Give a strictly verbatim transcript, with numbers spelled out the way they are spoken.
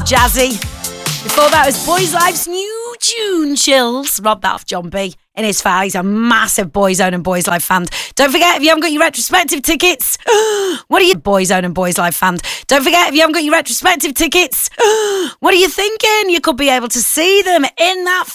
jazzy. Before that was Boys Life's new tune, Chills. Robbed that off John B. in his file. He's a massive Boyzone and Boys Life fan. Don't forget, if you haven't got your retrospective tickets, what are you, Boyzone and Boys Life fan? Don't forget, if you haven't got your retrospective tickets, what are you thinking? You could be able to see them in that